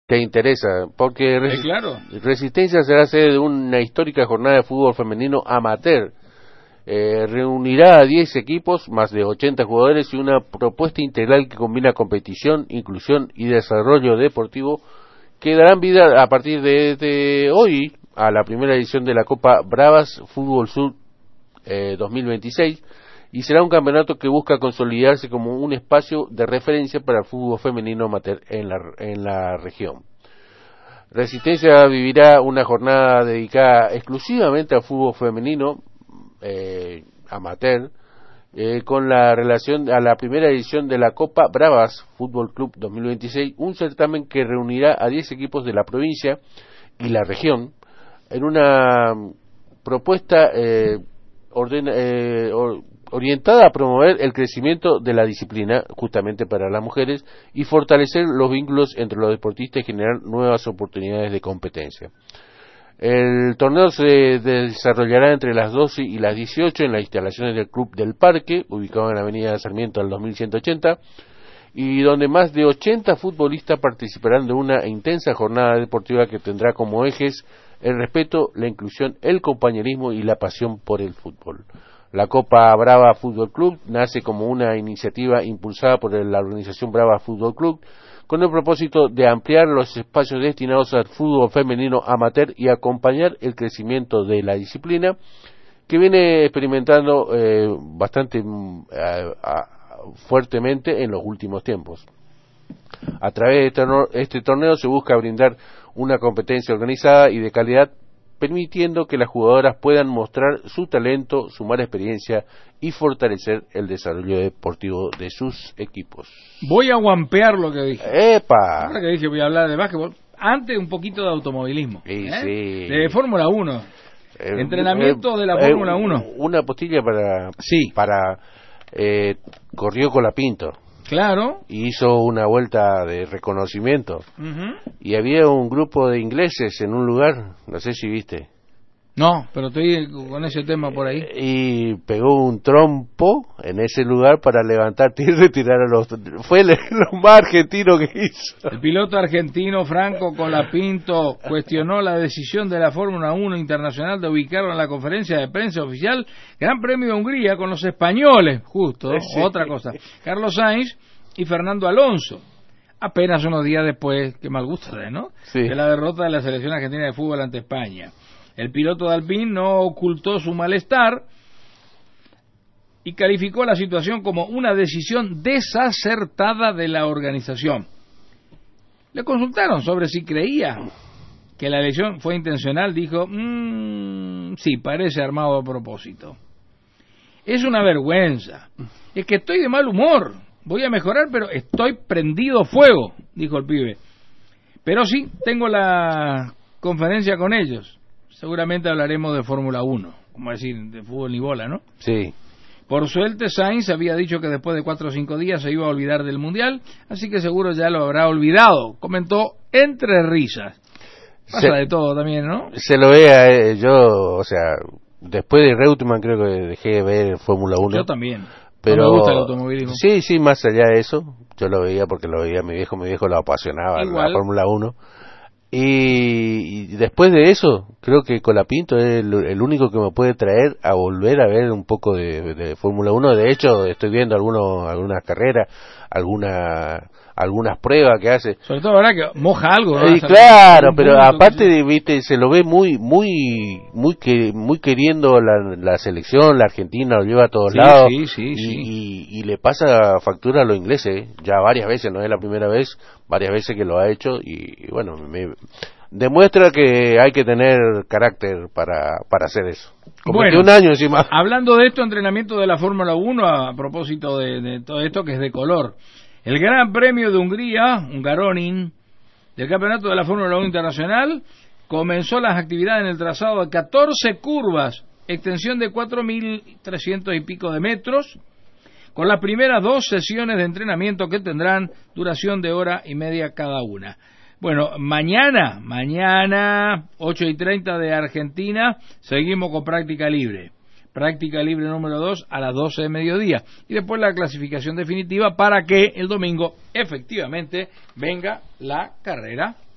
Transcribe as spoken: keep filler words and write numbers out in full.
te interesa, porque Eh, Resi- claro. Resistencia será sede de una histórica jornada de fútbol femenino amateur. Eh, reunirá a diez equipos, más de ochenta jugadores y una propuesta integral que combina competición, inclusión y desarrollo deportivo que darán vida a partir de, de hoy a la primera edición de la Copa Bravas Fútbol Sur eh, dos mil veintiséis, y será un campeonato que busca consolidarse como un espacio de referencia para el fútbol femenino amateur en la, en la región. Resistencia vivirá una jornada dedicada exclusivamente al fútbol femenino eh, amateur, eh, con la relación a la primera edición de la Copa Bravas Fútbol Club dos mil veintiséis, un certamen que reunirá a diez equipos de la provincia y la región en una propuesta eh, ordena, eh, or, orientada a promover el crecimiento de la disciplina justamente para las mujeres y fortalecer los vínculos entre los deportistas y generar nuevas oportunidades de competencia. El torneo se desarrollará entre las doce y las dieciocho en las instalaciones del Club del Parque, ubicado en la avenida Sarmiento al dos mil ciento ochenta, y donde más de ochenta futbolistas participarán de una intensa jornada deportiva que tendrá como ejes el respeto, la inclusión, el compañerismo y la pasión por el fútbol. La Copa Brava Fútbol Club nace como una iniciativa impulsada por la organización Brava Fútbol Club, con el propósito de ampliar los espacios destinados al fútbol femenino amateur y acompañar el crecimiento de la disciplina, que viene experimentando eh, bastante eh, a, fuertemente en los últimos tiempos. A través de este, este torneo se busca brindar una competencia organizada y de calidad, permitiendo que las jugadoras puedan mostrar su talento, sumar experiencia y fortalecer el desarrollo deportivo de sus equipos. Voy a guampear lo que dije. ¡Epa! Ahora que dije voy a hablar de básquetbol, antes un poquito de automovilismo. Sí, ¿eh? sí. De Fórmula uno. Eh, Entrenamiento eh, de la eh, Fórmula uno. Una postilla para... Sí. para eh, corrió con la Pinto. Claro. Y hizo una vuelta de reconocimiento. Uh-huh. Y había un grupo de ingleses en un lugar, no sé si viste. No, pero estoy con ese tema por ahí. Y pegó un trompo en ese lugar para levantarte y retirar a los... Fue lo más argentino que hizo. El piloto argentino Franco Colapinto cuestionó la decisión de la Fórmula uno Internacional de ubicarlo en la conferencia de prensa oficial Gran Premio de Hungría con los españoles, justo, sí. Otra cosa, Carlos Sainz y Fernando Alonso. Apenas unos días después, qué mal gusto, ¿no? Sí. De la derrota de la selección argentina de fútbol ante España. El piloto de Alpine no ocultó su malestar y calificó la situación como una decisión desacertada de la organización. Le consultaron sobre si creía que la elección fue intencional. Dijo, mmm, sí, parece armado a propósito. Es una vergüenza. Es que estoy de mal humor. Voy a mejorar, pero estoy prendido fuego, dijo el pibe. Pero sí, tengo la conferencia con ellos. Seguramente hablaremos de Fórmula uno, como decir, de fútbol ni bola, ¿no? Sí. Por suerte, Sainz había dicho que después de cuatro o cinco días se iba a olvidar del Mundial, así que seguro ya lo habrá olvidado, comentó entre risas. Pasa se, de todo también, ¿no? Se lo vea, eh, yo, o sea, después de Reutemann creo que dejé de ver Fórmula uno. Yo también. Pero no me gusta el automovilismo. Sí, sí, más allá de eso, yo lo veía porque lo veía mi viejo, mi viejo lo apasionaba, igual. La Fórmula uno. Y, y después de eso, creo que Colapinto es el, el único que me puede traer a volver a ver un poco de, de Fórmula uno. De hecho, estoy viendo algunos, algunas carreras, alguna, algunas pruebas que hace. Sobre todo, ¿verdad? Que moja algo, ¿no? Y o sea, claro, pero punto, aparte, de, viste, se lo ve muy, muy, muy que, muy queriendo la, la selección, la Argentina lo lleva a todos sí, lados. Sí, sí, y, sí. Y, y le pasa factura a los ingleses, ya varias veces, no es la primera vez, varias veces que lo ha hecho y, y bueno, me demuestra que hay que tener carácter para, para hacer eso. Como bueno, que un año encima. Hablando de esto, entrenamiento de la Fórmula uno, a propósito de, de todo esto que es de color. El Gran Premio de Hungría, Hungaroring, del Campeonato de la Fórmula uno Internacional, comenzó las actividades en el trazado de catorce curvas, extensión de cuatro mil trescientos y pico de metros, con las primeras dos sesiones de entrenamiento que tendrán duración de hora y media cada una. Bueno, mañana, mañana, ocho y treinta de Argentina, seguimos con práctica libre. Práctica libre número dos a las doce de mediodía. Y después la clasificación definitiva para que el domingo, efectivamente, venga la carrera